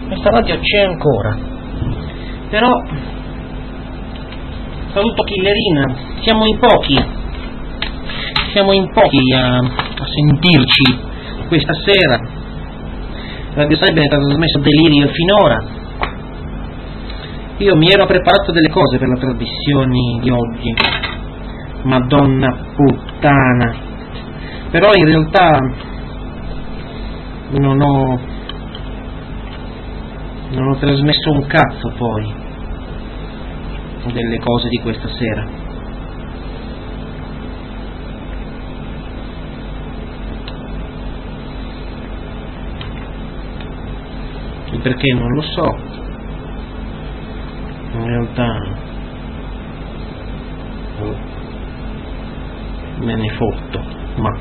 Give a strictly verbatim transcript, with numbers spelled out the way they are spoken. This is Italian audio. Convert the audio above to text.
questa radio c'è ancora, però saluto Killerina, siamo in pochi, siamo in pochi a, a sentirci questa sera. Radio Cybernet ha trasmesso Delirio finora. Io mi ero preparato delle cose per la trasmissione di oggi, madonna puttana, però in realtà non ho non ho trasmesso un cazzo poi delle cose di questa sera. E perché non lo so, in realtà me ne fotto, ma